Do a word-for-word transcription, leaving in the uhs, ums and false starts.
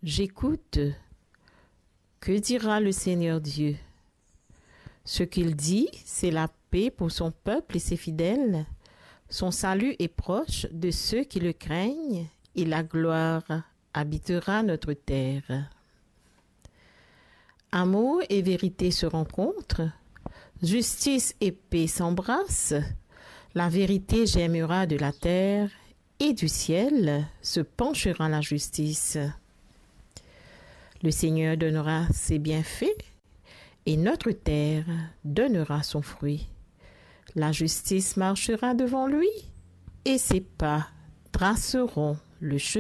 J'écoute. Que dira le Seigneur Dieu? Ce qu'il dit, c'est la paix pour son peuple et ses fidèles. Son salut est proche de ceux qui le craignent et la gloire habitera notre terre. Amour et vérité se rencontrent, justice et paix s'embrassent, la vérité germera de la terre et du ciel se penchera la justice. Le Seigneur donnera ses bienfaits et notre terre donnera son fruit. La justice marchera devant lui et ses pas traceront le chemin.